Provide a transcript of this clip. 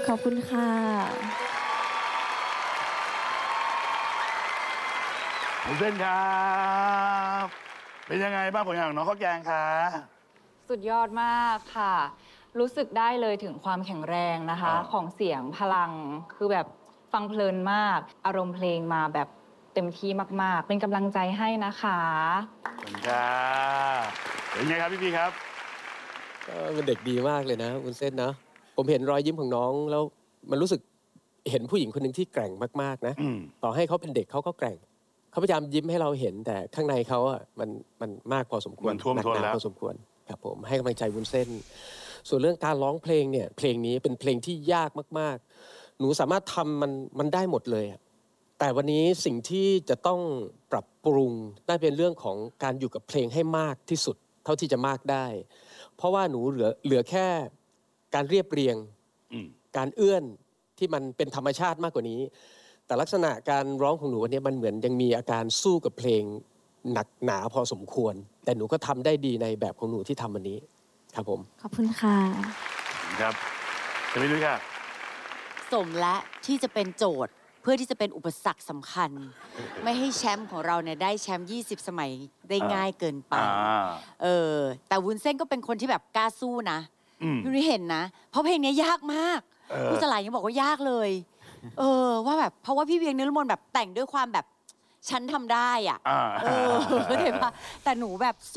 ขอบคุณค่ะคุณเส้นครับเป็นยังไงบ้างผลงานของน้องข้าวแกงคะสุดยอดมากค่ะ รู้สึกได้เลยถึงความแข็งแรงนะคะ ของเสียงพลังคือแบบฟังเพลินมาก อารมณ์เพลงมาแบบเต็มที่มากๆ เป็นกำลังใจให้นะคะขอบคุณครับเป็นไงครับพี่ครับเป็นเด็กดีมากเลยนะคุณเส้นนะผมเห็นรอยยิ้มของน้องแล้วมันรู้สึกเห็นผู้หญิงคนหนึ่งที่แกร่งมากๆนะต่อให้เขาเป็นเด็กเขาก็แกร่งเขาพยายามยิ้มให้เราเห็นแต่ข้างในเขาอ่ะมันมากพอสมควรท่วมหนักท้นหนาแล้วพอสมควรครับผมให้กำลังใจวุ้นเส้น ส่วนเรื่องการร้องเพลงเนี่ยเพลงนี้เป็นเพลงที่ยากมากๆหนูสามารถทำมันได้หมดเลยอะแต่วันนี้สิ่งที่จะต้องปรับปรุงได้เป็นเรื่องของการอยู่กับเพลงให้มากที่สุดเท่าที่จะมากได้ เพราะว่าหนูเหลือแค่การเรียบเรียงการเอื้อนที่มันเป็นธรรมชาติมากกว่านี้ แต่ลักษณะการร้องของหนูวันนี้มันเหมือนยังมีอาการสู้กับเพลงหนักหนาพอสมควร แต่หนูก็ทำได้ดีในแบบของหนูที่ทำวันนี้ครับผมขอบคุณค่ะครับจะไม่รู้ค่ะสมและที่จะเป็นโจทย์เพื่อที่จะเป็นอุปสรรคสำคัญ ไม่ให้แชมป์ของเราเนี่ยได้แชมป์20 สมัยได้ง่ายเกินไปแต่วุ้นเส้นก็เป็นคนที่แบบกล้าสู้นะพี่นุ้ยเห็นนะ เพราะเพลงนี้ยากมากผู้สลายยังบอกว่ายากเลยว่าแบบเพราะว่าพี่เวียงนฤมลแบบแต่งด้วยความแบบฉันทำได้อ่ะเข้าใจปะแต่หนูแบบ